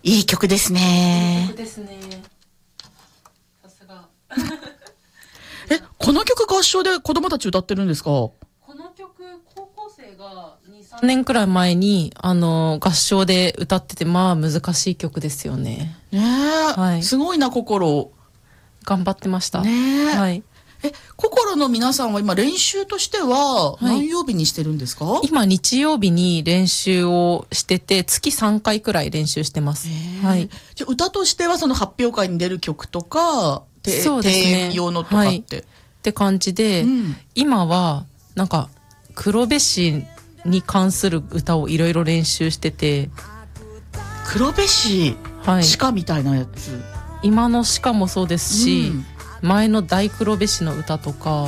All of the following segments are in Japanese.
いい曲ですね。 いい曲ですね。さすが。 この曲合唱で子供たち歌ってるんですか？ この曲、高校生が2、3年くらい前に、合唱で歌ってて、まあ難しい曲ですよね。 ねえ、はい、すごいな、心。 頑張ってました。 ねえ。 はい。 心の皆さんは今練習としては何曜日にしてるんですか？はい、 今日曜日に練習をしてて、月3回くらい練習してます。はい。 じゃあ歌としてはその発表会に出る曲とか、 そうですね、 庭園用のとかって、はい、 って感じで、今はなんか黒部市に関する歌をいろいろ練習してて。 黒部市、はい、鹿みたいなやつ。 今の鹿もそうですし、前の大黒部市の歌とか、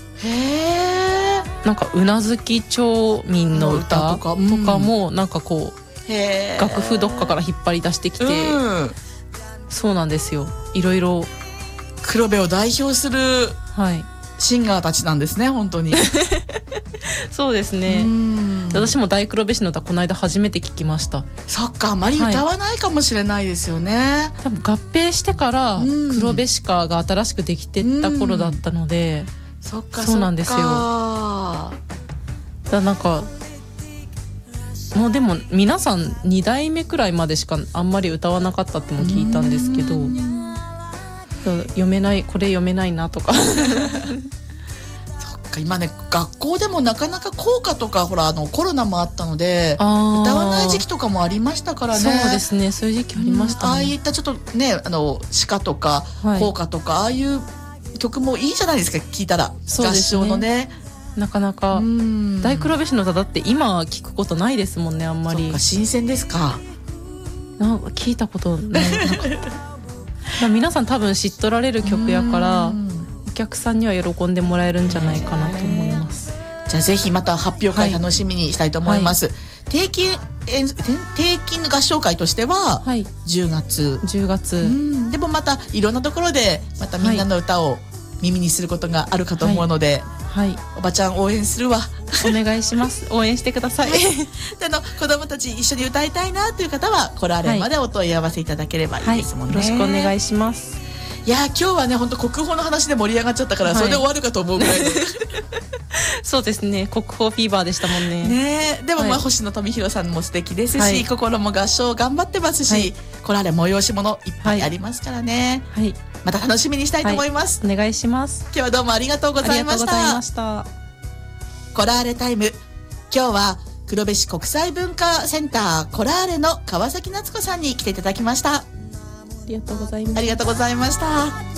なんかうなずき町民の歌とかもなんかこう楽譜どっかから引っ張り出してきて、そうなんですよ。いろいろ黒部を代表するシンガーたちなんですね、本当に。 そうですね。私も大黒部市の歌この間初めて聞きました。 そっか、あまり歌わないかもしれないですよね。 多分合併してから黒部市歌が新しくできてった頃だったので、 そっか、 そうなんですよ。なんかもうでも皆さん2代目くらいまでしかあんまり歌わなかったっても聞いたんですけど、読めない、これ読めないなとか。 今ね、学校でもなかなか校歌とか、ほらコロナもあったので歌わない時期とかもありましたからね。 そうですね、そういう時期ありましたね。 ああいったちょっとね、鹿とか校歌とか、ああいう曲もいいじゃないですか、聞いたら。合唱のね、 なかなか大黒部市の歌だって今聞くことないですもんね、あんまり。 そうか、新鮮ですか。 なんか聞いたことない。皆さん多分知っとられる曲やから、お客さんには喜んでもらえるんじゃないかなと思います。 じゃあぜひまた発表会楽しみにしたいと思います。定期の合唱会としては10月、でもまたいろんなところでまたみんなの歌を耳にすることがあるかと思うので、おばちゃん応援するわ。 お願いします。応援してください。 子供たち一緒に歌いたいなという方はコラーレまでお問い合わせいただければいいですもんね。 よろしくお願いします。 いや、今日はね、本当国宝の話で盛り上がっちゃったから、それで終わるかと思うぐらいの。 そうですね、国宝フィーバーでしたもんね。 ね、でも星野富弘さんも素敵ですし、心も合唱頑張ってますし、コラーレ催し物いっぱいありますからね。また楽しみにしたいと思います。 お願いします。 今日はどうもありがとうございました。 ありがとうございました。 コラーレタイム、今日は黒部市国際文化センターコラーレの川崎夏子さんに来ていただきました。 ありがとうございました。 ありがとうございました。